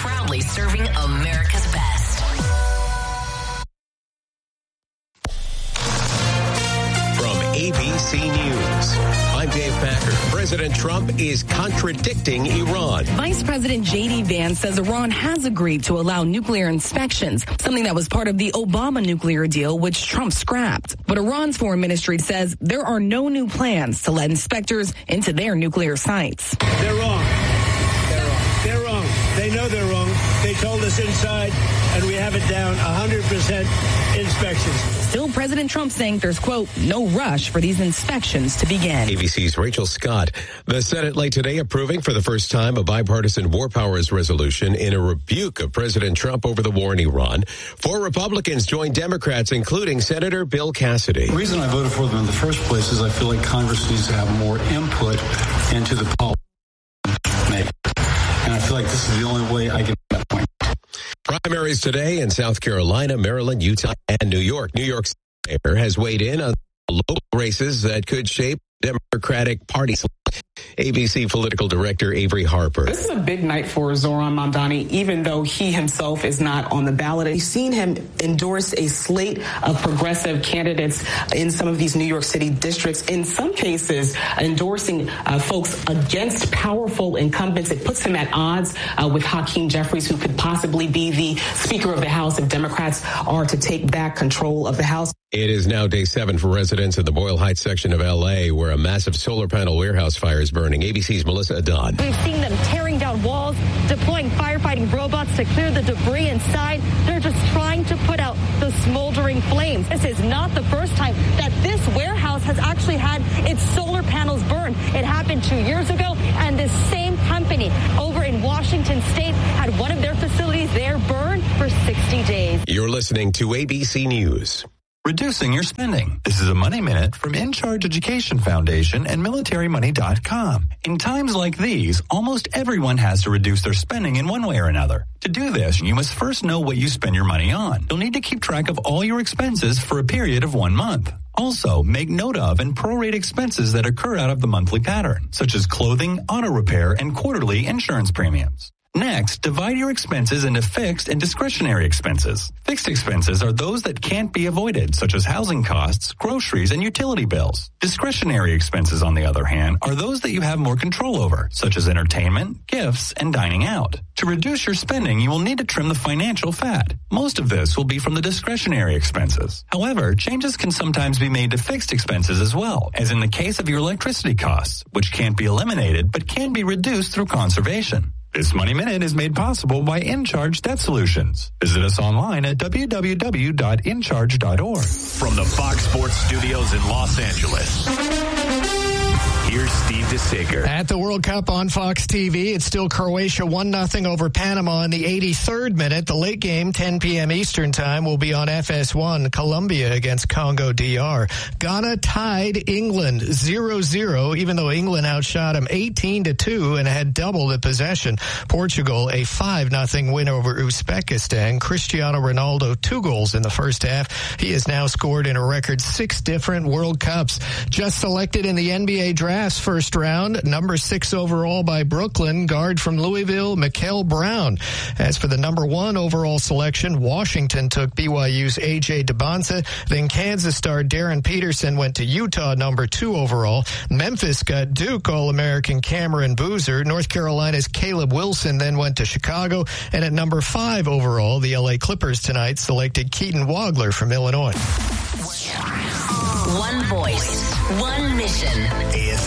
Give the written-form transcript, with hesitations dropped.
proudly serving America's best. From ABC News, I'm Dave Packer. President Trump is contradicting Iran. Vice President J.D. Vance says Iran has agreed to allow nuclear inspections, something that was part of the Obama nuclear deal, which Trump scrapped. But Iran's foreign ministry says there are no new plans to let inspectors into their nuclear sites. They're wrong. They're wrong. They know they're wrong. They told us inside, and we have it down 100% inspections. Still, President Trump saying there's, quote, no rush for these inspections to begin. ABC's Rachel Scott. The Senate late today approving for the first time a bipartisan war powers resolution in a rebuke of President Trump over the war in Iran. 4 Republicans joined Democrats, including Senator Bill Cassidy. The reason I voted for them in the first place is I feel like Congress needs to have more input into the policy. And I feel like this is the only way I can get that point. Primaries today in South Carolina, Maryland, Utah, and New York. New York's mayor has weighed in on local races that could shape Democratic Party. ABC political director Avery Harper. This is a big night for Zohran Mamdani, even though he himself is not on the ballot. We've seen him endorse a slate of progressive candidates in some of these New York City districts, in some cases endorsing folks against powerful incumbents. It puts him at odds with Hakeem Jeffries, who could possibly be the Speaker of the House if Democrats are to take back control of the House. It is now day 7 for residents in the Boyle Heights section of L.A., where a massive solar panel warehouse fire is burning. ABC's Melissa Adon. We've seen them tearing down walls, deploying firefighting robots to clear the debris inside. They're just trying to put out the smoldering flames. This is not the first time that this warehouse has actually had its solar panels burned. It happened 2 years ago, and this same company over in Washington State had one of their facilities there burned for 60 days. You're listening to ABC News. Reducing your spending. This is a Money Minute from In Charge Education Foundation and MilitaryMoney.com. In times like these, almost everyone has to reduce their spending in one way or another. To do this, you must first know what you spend your money on. You'll need to keep track of all your expenses for a period of 1 month. Also, make note of and prorate expenses that occur out of the monthly pattern, such as clothing, auto repair, and quarterly insurance premiums. Next, divide your expenses into fixed and discretionary expenses. Fixed expenses are those that can't be avoided, such as housing costs, groceries, and utility bills. Discretionary expenses, on the other hand, are those that you have more control over, such as entertainment, gifts, and dining out. To reduce your spending, you will need to trim the financial fat. Most of this will be from the discretionary expenses. However, changes can sometimes be made to fixed expenses as well, as in the case of your electricity costs, which can't be eliminated but can be reduced through conservation. This Money Minute is made possible by InCharge Debt Solutions. Visit us online at www.incharge.org. From the Fox Sports Studios in Los Angeles, here's Steve DeSager. At the World Cup on Fox TV, it's still Croatia 1-0 over Panama in the 83rd minute. The late game, 10 p.m. Eastern Time, will be on FS1. Colombia against Congo DR. Ghana tied England 0-0, even though England outshot them 18-2 and had double the possession. Portugal, a 5-0 win over Uzbekistan. Cristiano Ronaldo, 2 goals in the first half. He has now scored in a record 6 different World Cups. Just selected in the NBA draft's first round, number 6 overall by Brooklyn, guard from Louisville, Mikael Brown. As for the number 1 overall selection, Washington took BYU's A.J. DeBonsa. Then Kansas star Darren Peterson went to Utah, number 2 overall. Memphis got Duke All-American Cameron Boozer. North Carolina's Caleb Wilson then went to Chicago. And at number 5 overall, the L.A. Clippers tonight selected Keaton Wagler from Illinois. One voice, one mission.